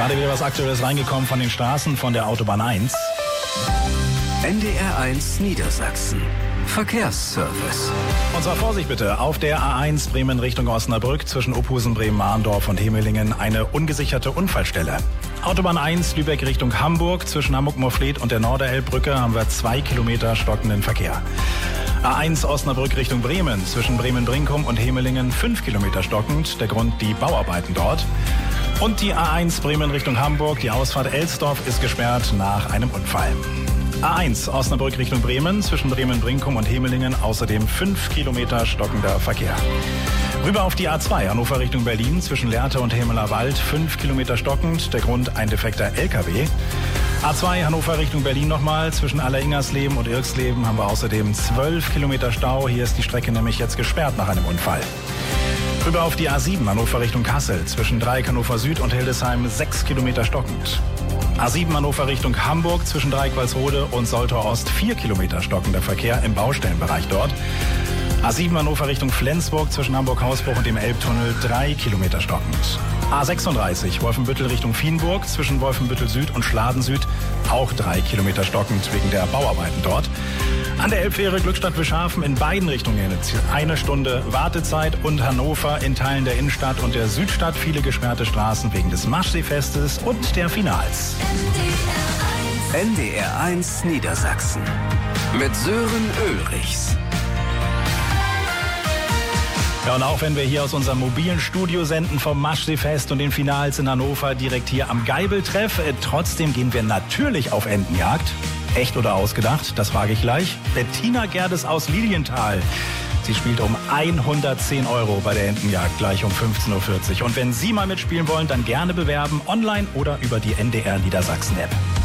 Gerade wieder was Aktuelles reingekommen von den Straßen von der Autobahn 1. NDR 1 Niedersachsen. Verkehrsservice. Und zwar Vorsicht bitte, auf der A1 Bremen Richtung Osnabrück zwischen Uphusen, Bremen-Mahndorf und Hemelingen eine ungesicherte Unfallstelle. Autobahn 1 Lübeck Richtung Hamburg zwischen Hamburg-Morfleet und der Norderelbbrücke haben wir 2 Kilometer stockenden Verkehr. A1 Osnabrück Richtung Bremen zwischen Bremen-Brinkum und Hemelingen 5 Kilometer stockend, der Grund die Bauarbeiten dort. Und die A1 Bremen Richtung Hamburg, die Ausfahrt Elsdorf ist gesperrt nach einem Unfall. A1 Osnabrück Richtung Bremen zwischen Bremen-Brinkum und Hemelingen außerdem 5 Kilometer stockender Verkehr. Rüber auf die A2 Hannover Richtung Berlin zwischen Lehrte und Hemeler Wald 5 Kilometer stockend, der Grund ein defekter LKW. A2 Hannover Richtung Berlin nochmal zwischen Alleringersleben und Irksleben haben wir außerdem 12 Kilometer Stau. Hier ist die Strecke nämlich jetzt gesperrt nach einem Unfall. Rüber auf die A7 Hannover Richtung Kassel zwischen Dreieck Hannover Süd und Hildesheim 6 Kilometer stockend. A7 Hannover Richtung Hamburg zwischen Dreieck-Walsrode und Soltau Ost 4 Kilometer stockender Verkehr im Baustellenbereich dort. A7 Hannover Richtung Flensburg zwischen Hamburg-Hausbruch und dem Elbtunnel 3 Kilometer stockend. A36 Wolfenbüttel Richtung Vienburg zwischen Wolfenbüttel Süd und Schladen Süd auch 3 Kilometer stockend wegen der Bauarbeiten dort. An der Elbfähre Glückstadt-Wischhafen in beiden Richtungen eine Stunde Wartezeit und Hannover in Teilen der Innenstadt und der Südstadt viele gesperrte Straßen wegen des Maschseefestes und der Finals. NDR 1 Niedersachsen mit Sören Ulrichs. Ja, und auch wenn wir hier aus unserem mobilen Studio senden vom Maschseefest und den Finals in Hannover direkt hier am Geibeltreff, trotzdem gehen wir natürlich auf Entenjagd. Echt oder ausgedacht? Das frage ich gleich. Bettina Gerdes aus Lilienthal. Sie spielt um 110 € bei der Entenjagd gleich um 15:40 Uhr. Und wenn Sie mal mitspielen wollen, dann gerne bewerben, online oder über die NDR Niedersachsen App.